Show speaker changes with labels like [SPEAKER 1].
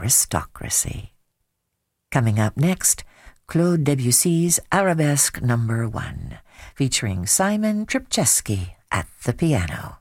[SPEAKER 1] aristocracy. Coming up next, Claude Debussy's Arabesque No. 1, featuring Simon Tripczewski at the piano.